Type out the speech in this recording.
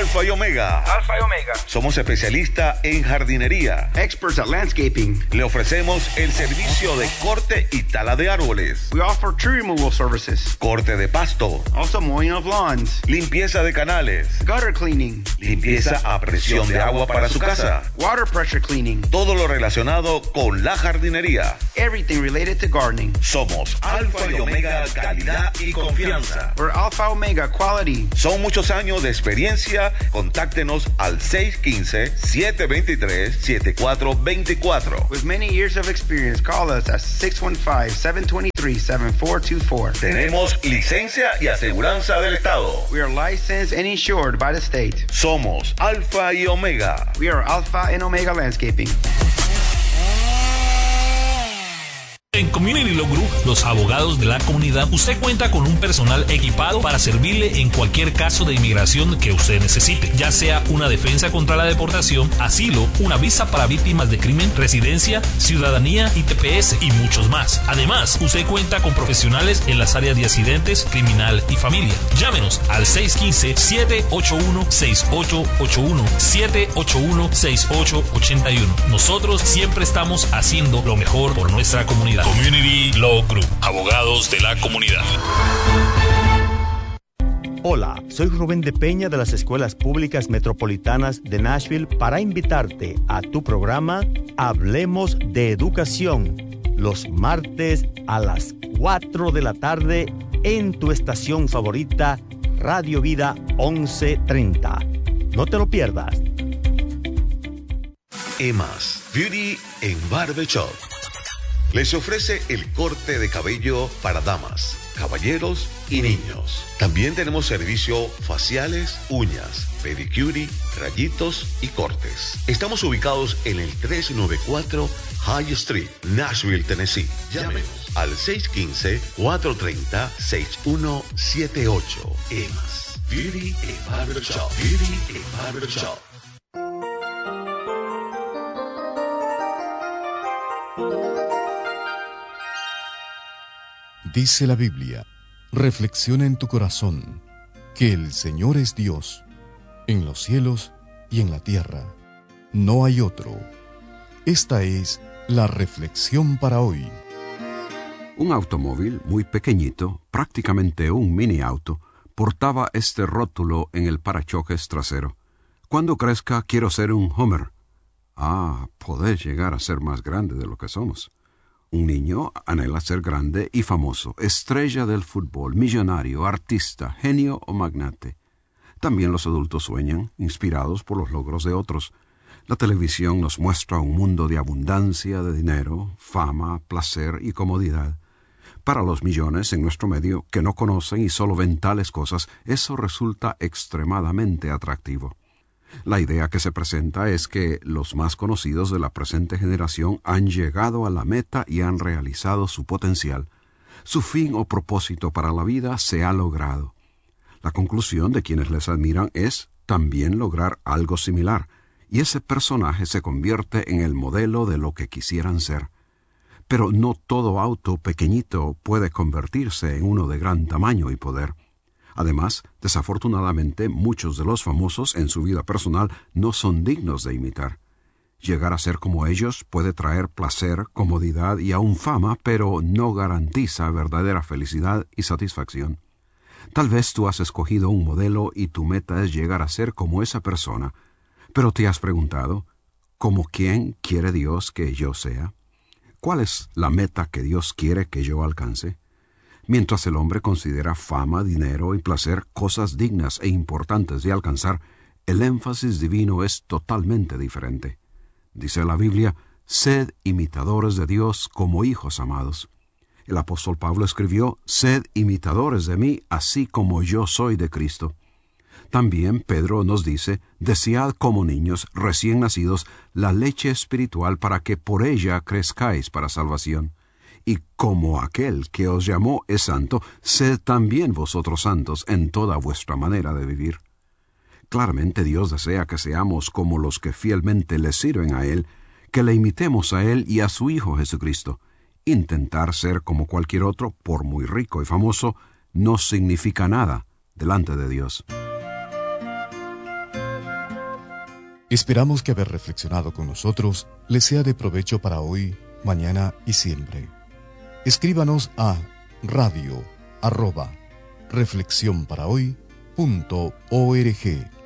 Alfa y Omega. Alfa y Omega. Somos especialistas en jardinería. Experts at landscaping. Le ofrecemos el servicio de corte y tala de árboles. We offer tree removal services. Corte de pasto. Also mowing of lawns. Limpieza de canales. Gutter cleaning. Limpieza a presión de agua para su casa. Water pressure cleaning. Todo lo relacionado con la jardinería. Everything related to gardening. Somos Alfa y Omega, calidad y confianza. We're Alpha Omega quality. Son muchos años de experiencia. Contáctenos al 615-723-7424. With many years of experience, call us at 615-723-7424. Tenemos licencia y aseguranza del Estado. We are licensed and insured by the state. Somos Alfa y Omega. We are Alpha and Omega Landscaping. En Community Law Group, los abogados de la comunidad, usted cuenta con un personal equipado para servirle en cualquier caso de inmigración que usted necesite, ya sea una defensa contra la deportación, asilo, una visa para víctimas de crimen, residencia, ciudadanía, ITPS y muchos más. Además, usted cuenta con profesionales en las áreas de accidentes, criminal y familia. Llámenos al 615-781-6881, 781-6881. Nosotros siempre estamos haciendo lo mejor por nuestra comunidad. Community Law Group, abogados de la comunidad. Hola, soy Rubén de Peña de las Escuelas Públicas Metropolitanas de Nashville para invitarte a tu programa Hablemos de Educación, los martes a las 4 de la tarde en tu estación favorita, Radio Vida 1130. No te lo pierdas. Emas Beauty en Barbershop les ofrece el corte de cabello para damas, caballeros y niños. También tenemos servicio faciales, uñas, pedicure, rayitos y cortes. Estamos ubicados en el 394 High Street, Nashville, Tennessee. Llámenos al 615-430-6178. Emas Beauty and Barbershop. Beauty and Barbershop. Dice la Biblia, reflexiona en tu corazón, que el Señor es Dios, en los cielos y en la tierra. No hay otro. Esta es la reflexión para hoy. Un automóvil muy pequeñito, prácticamente un mini auto, portaba este rótulo en el parachoques trasero. Cuando crezca quiero ser un Homer. Poder llegar a ser más grande de lo que somos. Un niño anhela ser grande y famoso, estrella del fútbol, millonario, artista, genio o magnate. También los adultos sueñan, inspirados por los logros de otros. La televisión nos muestra un mundo de abundancia, de dinero, fama, placer y comodidad. Para los millones en nuestro medio que no conocen y solo ven tales cosas, eso resulta extremadamente atractivo. La idea que se presenta es que los más conocidos de la presente generación han llegado a la meta y han realizado su potencial. Su fin o propósito para la vida se ha logrado. La conclusión de quienes les admiran es también lograr algo similar, y ese personaje se convierte en el modelo de lo que quisieran ser. Pero no todo auto pequeñito puede convertirse en uno de gran tamaño y poder. Además, desafortunadamente, muchos de los famosos en su vida personal no son dignos de imitar. Llegar a ser como ellos puede traer placer, comodidad y aún fama, pero no garantiza verdadera felicidad y satisfacción. Tal vez tú has escogido un modelo y tu meta es llegar a ser como esa persona, pero te has preguntado, ¿cómo quién quiere Dios que yo sea? ¿Cuál es la meta que Dios quiere que yo alcance? Mientras el hombre considera fama, dinero y placer cosas dignas e importantes de alcanzar, el énfasis divino es totalmente diferente. Dice la Biblia, «Sed imitadores de Dios como hijos amados». El apóstol Pablo escribió, «Sed imitadores de mí, así como yo soy de Cristo». También Pedro nos dice, «Desead como niños recién nacidos la leche espiritual para que por ella crezcáis para salvación». Y como aquel que os llamó es santo, sed también vosotros santos en toda vuestra manera de vivir. Claramente Dios desea que seamos como los que fielmente le sirven a Él, que le imitemos a Él y a su Hijo Jesucristo. Intentar ser como cualquier otro, por muy rico y famoso, no significa nada delante de Dios. Esperamos que haber reflexionado con nosotros les sea de provecho para hoy, mañana y siempre. Escríbanos a radio@reflexionparahoy.org.